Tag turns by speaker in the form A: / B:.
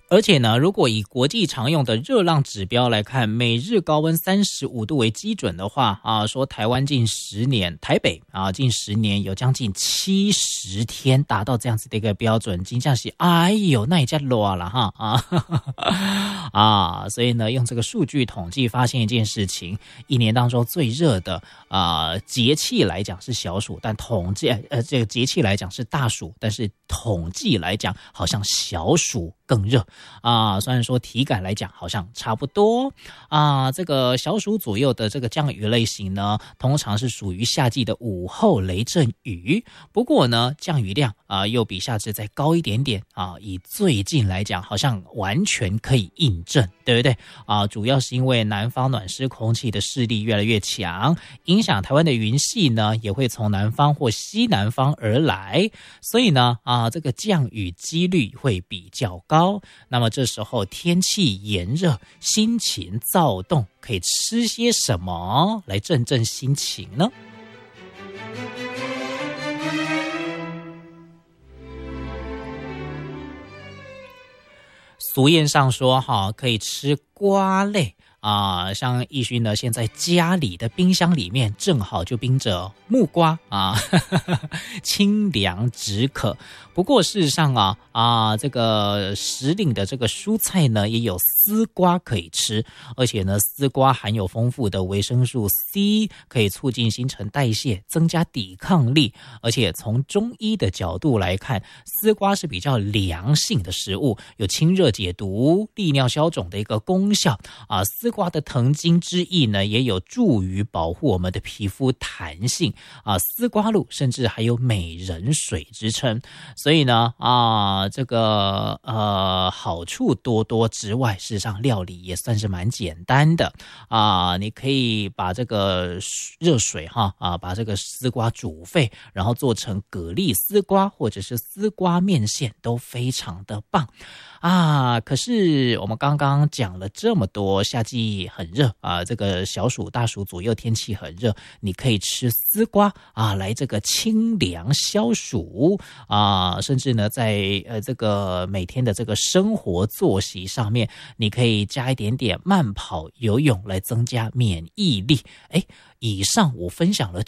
A: 而且呢，如果以国际常用的热浪指标来看，每日高温35度为基准的话说台湾近10年，台北近10年有将近70天达到这样子的一个标准，真的是哎呦那也叫热了哈所以呢，用这个数据统计发现一件事情，一年当中最热的节气来讲是小暑，但统计这个节气来讲是大暑，但是统计来讲好像小暑更热虽然说体感来讲好像差不多这个小暑左右的这个降雨类型呢，通常是属于夏季的午后雷阵雨。不过呢，降雨量又比夏至再高一点点以最近来讲，好像完全可以印证，对不对主要是因为南方暖湿空气的势力越来越强，影响台湾的云系呢，也会从南方或西南方而来，所以呢这个降雨几率会比较高。那么这时候天气炎热，心情躁动，可以吃些什么来振振心情呢？俗谚上说可以吃瓜类像奕勋呢，现在家里的冰箱里面正好就冰着木瓜清凉止渴。不过事实上这个时令的这个蔬菜呢，也有丝瓜可以吃，而且呢，丝瓜含有丰富的维生素 C， 可以促进新陈代谢，增加抵抗力。而且从中医的角度来看，丝瓜是比较凉性的食物，有清热解毒、利尿消肿的一个功效丝瓜的藤精之液呢，也有助于保护我们的皮肤弹性丝瓜露甚至还有美人水之称。所以呢这个好处多多之外，事实上料理也算是蛮简单的你可以把这个热水把这个丝瓜煮沸，然后做成蛤蜊丝瓜或者是丝瓜面线，都非常的棒可是我们刚刚讲了这么多，夏季很热这个小暑大暑左右天气很热，你可以吃丝瓜来这个清凉消暑甚至呢在这个每天的这个生活作息上面，你可以加一点点慢跑游泳来增加免疫力。以上我分享了